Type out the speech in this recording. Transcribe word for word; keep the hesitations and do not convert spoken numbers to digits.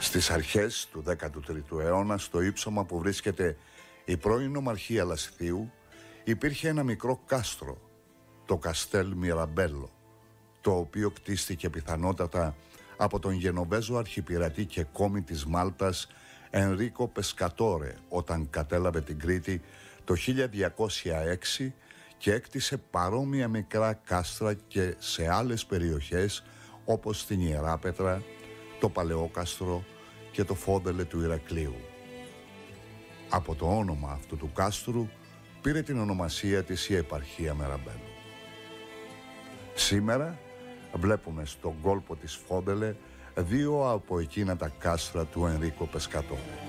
Στις αρχές του δέκατου τρίτου αιώνα, στο ύψωμα που βρίσκεται η πρώην ομαρχία Λασιθίου, υπήρχε ένα μικρό κάστρο, το Καστέλ Μιραμπέλο, το οποίο κτίστηκε πιθανότατα από τον Γενοβέζο αρχιπειρατή και κόμη της Μάλτας Ενρίκο Πεσκατόρε όταν κατέλαβε την Κρήτη το χίλια διακόσια έξι και έκτισε παρόμοια μικρά κάστρα και σε άλλες περιοχές όπως στην Ιεράπετρα, το Παλαιόκαστρο και το Φόντελε του Ηρακλείου. Από το όνομα αυτού του κάστρου πήρε την ονομασία της η επαρχία Μεραμπέλο. Σήμερα βλέπουμε στον κόλπο της Φόντελε δύο από εκείνα τα κάστρα του Ενρίκο Πεσκατόρε.